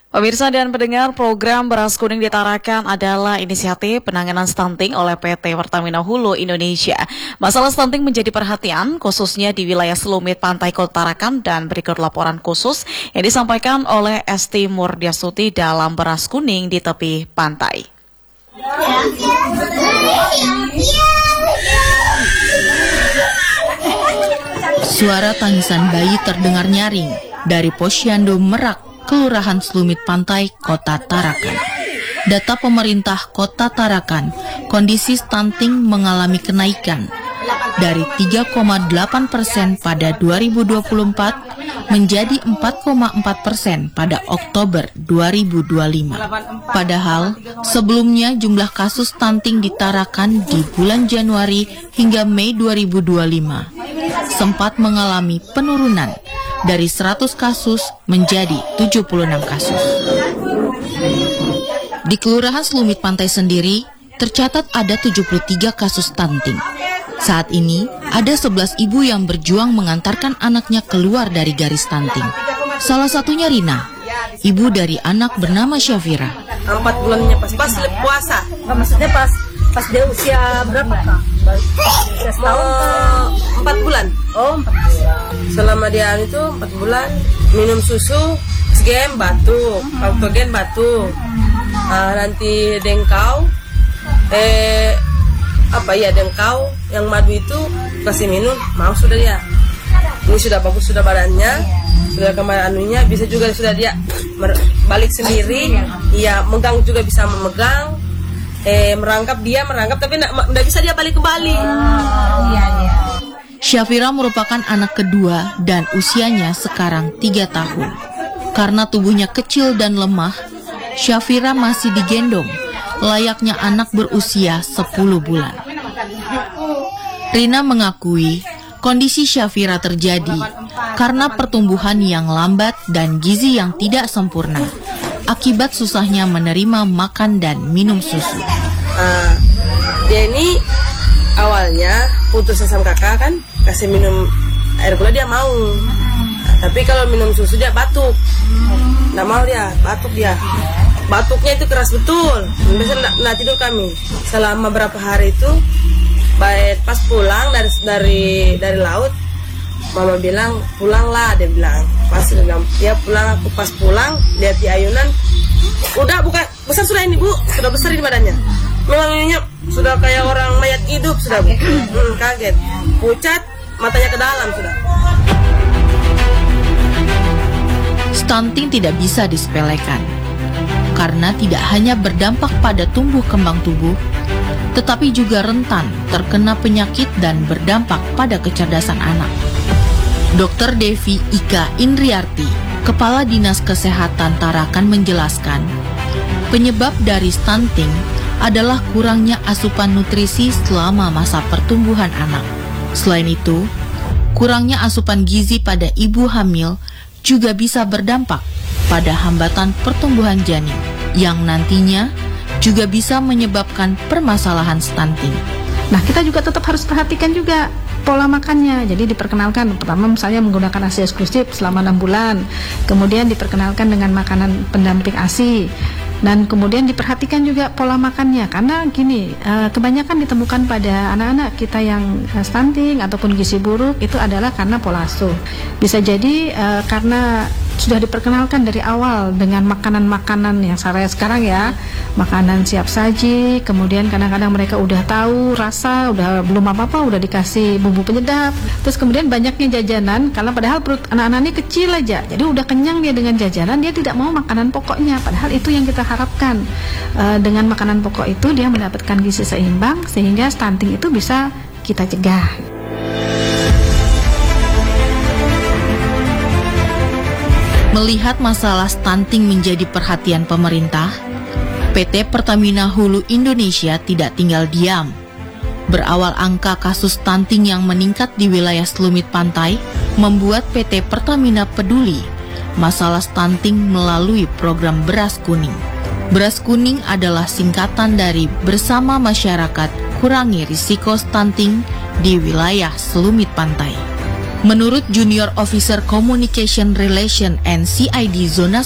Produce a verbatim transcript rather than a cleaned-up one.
Pemirsa dan pendengar, program Beras Kuning di Tarakan adalah inisiatif penanganan stunting oleh P T Pertamina Hulu Indonesia. Masalah stunting menjadi perhatian, khususnya di wilayah Selumit Pantai Kota Tarakan, dan berikut laporan khusus yang disampaikan oleh Esti Murdiasuti dalam Beras Kuning di tepi pantai. Suara tangisan bayi terdengar nyaring dari Posyandu Merak, Kelurahan Selumit Pantai, Kota Tarakan. Data pemerintah Kota Tarakan, kondisi stunting mengalami kenaikan dari tiga koma delapan persen pada dua ribu dua puluh empat menjadi empat koma empat persen pada Oktober dua ribu dua puluh lima. Padahal sebelumnya jumlah kasus stunting di Tarakan di bulan Januari hingga Mei dua ribu dua puluh lima sempat mengalami penurunan dari seratus kasus menjadi tujuh puluh enam kasus. Di Kelurahan Selumit Pantai sendiri, tercatat ada tujuh puluh tiga kasus stunting. Saat ini, ada sebelas ibu yang berjuang mengantarkan anaknya keluar dari garis stunting. Salah satunya Rina, ibu dari anak bernama Syafira. Empat bulannya pas, pas puasa. Maksudnya pas pas dia usia berapa, Kak? Usia setahun, empat bulan. Oh, empat bulan. Selama dia itu empat bulan, minum susu, oksigen batuk, oktogen batuk, uh, nanti dengkau, eh apa ya dengkau, yang madu itu kasih minum, mau sudah dia. Ini sudah bagus sudah badannya, sudah kemarin anunya, bisa juga sudah dia balik sendiri, iya megang juga bisa memegang, eh merangkap dia merangkap tapi tidak bisa dia balik kembali. Oh, iya iya. Syafira merupakan anak kedua dan usianya sekarang tiga tahun. Karena tubuhnya kecil dan lemah, Syafira masih digendong, layaknya anak berusia sepuluh bulan. Rina mengakui kondisi Syafira terjadi karena pertumbuhan yang lambat dan gizi yang tidak sempurna, akibat susahnya menerima makan dan minum susu. Uh, dia ini awalnya putus sama kakak kan, kasih minum air gula dia mau, nah, tapi kalau minum susu dia batuk, nggak mau dia, batuk dia, batuknya itu keras betul, biasanya nggak tidur kami selama berapa hari itu. Baik pas pulang dari dari dari laut, mama bilang pulanglah, dia bilang pas dia pulang, aku pas pulang lihat di ayunan, udah bukan besar sudah ini bu, sudah besar ini badannya. Memang ininya sudah kayak orang mayat hidup sudah bu. Hmm, kaget, pucat, matanya ke dalam sudah. Stunting tidak bisa disepelekan karena tidak hanya berdampak pada tumbuh kembang tubuh, tetapi juga rentan terkena penyakit dan berdampak pada kecerdasan anak. Dokter Devi Ika Indriarti, Kepala Dinas Kesehatan Tarakan menjelaskan, penyebab dari stunting adalah kurangnya asupan nutrisi selama masa pertumbuhan anak. Selain itu, kurangnya asupan gizi pada ibu hamil juga bisa berdampak pada hambatan pertumbuhan janin yang nantinya juga bisa menyebabkan permasalahan stunting. Nah, kita juga tetap harus perhatikan juga pola makannya. Jadi diperkenalkan pertama misalnya menggunakan ASI eksklusif selama enam bulan. Kemudian diperkenalkan dengan makanan pendamping ASI. Dan kemudian diperhatikan juga pola makannya, karena gini, kebanyakan ditemukan pada anak-anak kita yang stunting ataupun gizi buruk itu adalah karena pola asuh. Bisa jadi uh, karena sudah diperkenalkan dari awal dengan makanan-makanan yang saya sekarang ya, makanan siap saji, kemudian kadang-kadang mereka udah tahu rasa, udah belum apa-apa, udah dikasih bumbu penyedap, terus kemudian banyaknya jajanan, karena padahal perut anak-anak ini kecil aja, jadi udah kenyang dia dengan jajanan, dia tidak mau makanan pokoknya, padahal itu yang kita harapkan. E, dengan makanan pokok itu dia mendapatkan gizi seimbang, sehingga stunting itu bisa kita cegah. Melihat masalah stunting menjadi perhatian pemerintah, P T Pertamina Hulu Indonesia tidak tinggal diam. Berawal angka kasus stunting yang meningkat di wilayah Selumit Pantai, membuat P T Pertamina peduli masalah stunting melalui program Beras Kuning. Beras Kuning adalah singkatan dari Bersama Masyarakat Kurangi Risiko Stunting di wilayah Selumit Pantai. Menurut Junior Officer Communication Relation and C I D Zona